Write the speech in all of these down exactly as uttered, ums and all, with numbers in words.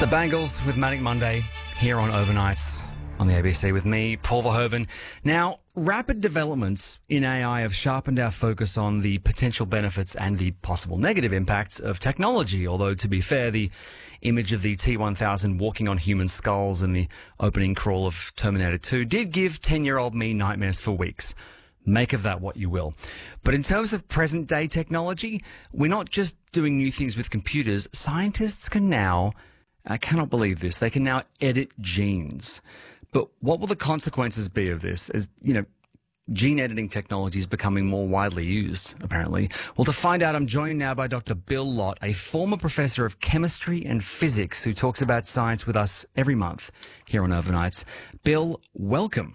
The Bangles with Manic Monday here on Overnights on the A B C with me, Paul Verhoeven. Now, rapid developments in A I have sharpened our focus on the potential benefits and the possible negative impacts of technology. Although, to be fair, the image of the T one thousand walking on human skulls in the opening crawl of Terminator two did give ten-year-old me nightmares for weeks. Make of that what you will. But in terms of present-day technology, we're not just doing new things with computers. Scientists can now... I cannot believe this. They can now edit genes. But what will the consequences be of this? As, you know, gene editing technology is becoming more widely used, apparently. Well, to find out, I'm joined now by Doctor Bill Lott, a former professor of chemistry and physics who talks about science with us every month here on Overnights. Bill, welcome.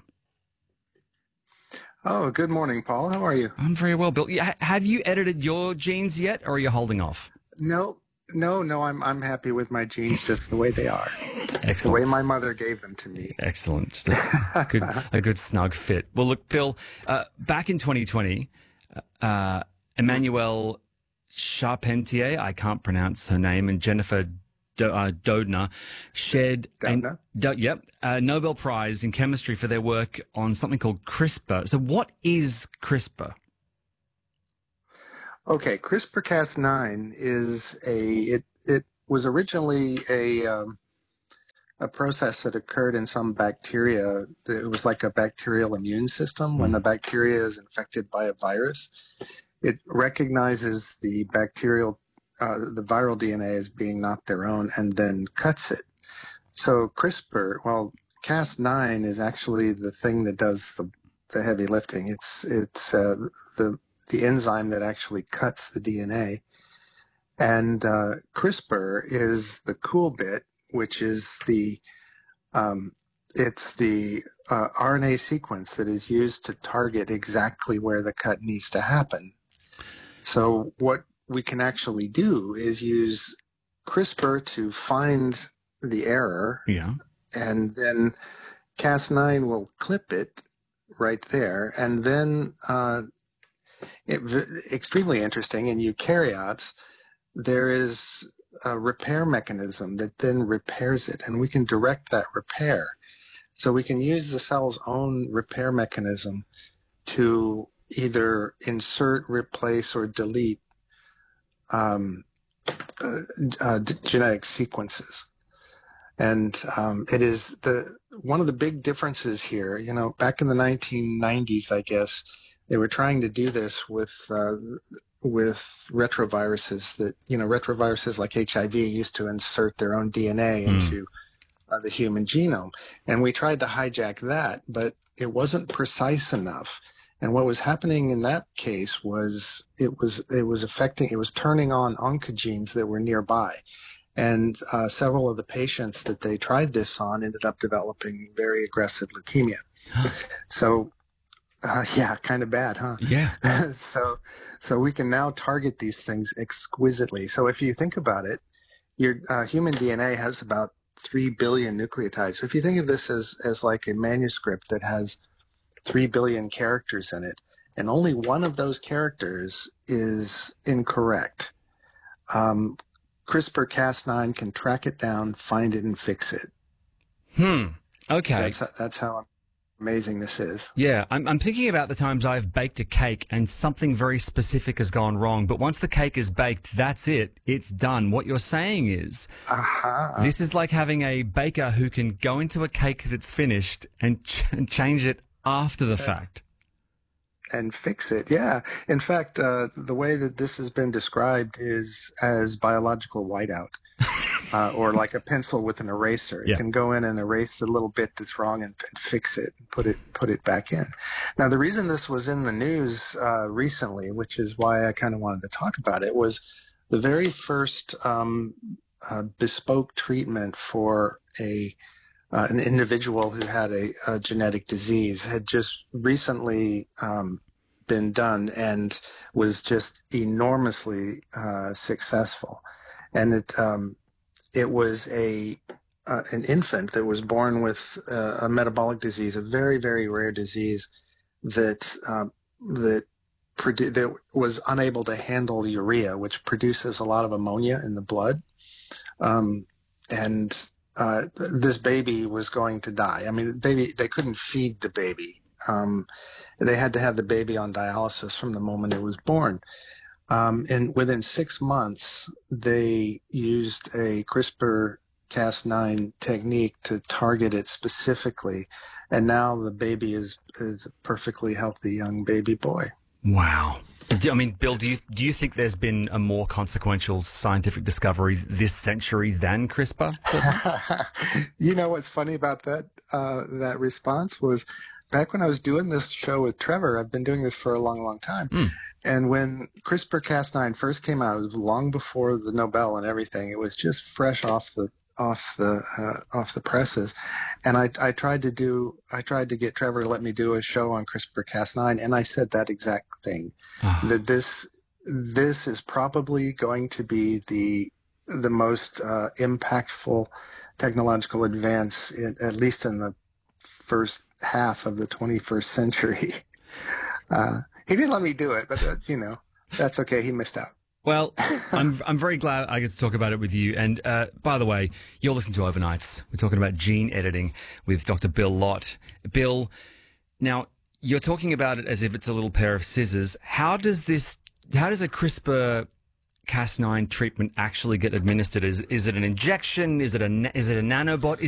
Oh, good morning, Paul. How are you? I'm very well, Bill. Yeah, have you edited your genes yet, or are you holding off? No. No, no, I'm I'm happy with my genes just the way they are. Excellent. The way my mother gave them to me. Excellent. Just a good, a good snug fit. Well, look, Bill, uh, back in twenty twenty, uh, Emmanuelle Charpentier, I can't pronounce her name, and Jennifer Do- uh, Doudna shared Doudna? a, Do- yep, a Nobel Prize in chemistry for their work on something called CRISPR. So what is CRISPR? Okay, CRISPR Cas nine is a it it was originally a um, a process that occurred in some bacteria. It was like a bacterial immune system. When the bacteria is infected by a virus, it recognizes the bacterial uh, the viral D N A as being not their own and then cuts it. So CRISPR, well, Cas nine is actually the thing that does the the heavy lifting. It's it's uh, the the enzyme that actually cuts the D N A. And uh, CRISPR is the cool bit, which is the, um, it's the uh, R N A sequence that is used to target exactly where the cut needs to happen. So what we can actually do is use CRISPR to find the error. Yeah. And then Cas nine will clip it right there. And then, uh, It, extremely interesting. In eukaryotes, there is a repair mechanism that then repairs it, and we can direct that repair. So we can use the cell's own repair mechanism to either insert, replace, or delete um, uh, uh, genetic sequences. And um, it is the one of the big differences here. You know, back in the nineteen nineties, I guess, they were trying to do this with uh, with retroviruses that, you know, retroviruses like H I V used to insert their own D N A Mm. into uh, the human genome. And we tried to hijack that, but it wasn't precise enough. And what was happening in that case was it was it was affecting, it was turning on oncogenes that were nearby. And uh, several of the patients that they tried this on ended up developing very aggressive leukemia. So Uh, yeah, kind of bad, huh? Yeah. so, so we can now target these things exquisitely. So if you think about it, your uh, human D N A has about three billion nucleotides. So if you think of this as, as like a manuscript that has three billion characters in it, and only one of those characters is incorrect, um, CRISPR Cas nine can track it down, find it, and fix it. Hmm. Okay. That's, that's how amazing this is. Yeah, I'm, I'm thinking about the times I've baked a cake and something very specific has gone wrong. But once the cake is baked, that's it. It's done. What you're saying is, Uh-huh. this is like having a baker who can go into a cake that's finished and, ch- and change it after the Yes. fact. And fix it, yeah. In fact, uh, the way that this has been described is as biological whiteout. Uh, or like a pencil with an eraser. It Yeah. can go in and erase the little bit that's wrong and, and fix it, and put it put it back in. Now, the reason this was in the news uh, recently, which is why I kind of wanted to talk about it, was the very first um, uh, bespoke treatment for a uh, an individual who had a, a genetic disease had just recently um, been done and was just enormously uh, successful. And it um, it was a uh, an infant that was born with uh, a metabolic disease, a very, very rare disease that uh, that produ- that was unable to handle urea, which produces a lot of ammonia in the blood. Um, and uh, th- this baby was going to die. I mean, the baby, they couldn't feed the baby. Um, they had to have the baby on dialysis from the moment it was born. Um, and within six months, they used a CRISPR Cas nine technique to target it specifically. And now the baby is, is a perfectly healthy young baby boy. Wow. I mean, Bill, do you do you think there's been a more consequential scientific discovery this century than CRISPR? You know what's funny about that uh, that response was back when I was doing this show with Trevor. I've been doing this for a long, long time. Mm. And when CRISPR Cas nine first came out, it was long before the Nobel and everything. It was just fresh off the off the uh, off the presses, and I I tried to do I tried to get Trevor to let me do a show on CRISPR Cas nine, and I said that exact thing. That this this is probably going to be the the most uh, impactful technological advance, in, at least in the first half of the twenty-first century. Uh, he didn't let me do it, but uh, you know, that's okay. He missed out. Well, I'm I'm very glad I get to talk about it with you. And uh, by the way, you're listening to Overnights. We're talking about gene editing with Doctor Bill Lott. Bill, now, you're talking about it as if it's a little pair of scissors. How does this, how does a CRISPR Cas nine treatment actually get administered? Is is it an injection? Is it a is it a nanobot?